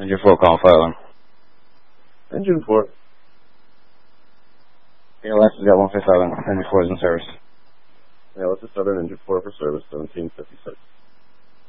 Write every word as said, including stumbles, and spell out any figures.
Engine four, call filing. Engine four. A L S has got one fifty-seven. Engine four is in service. A L S is Southern Engine four for service, seventeen fifty-six.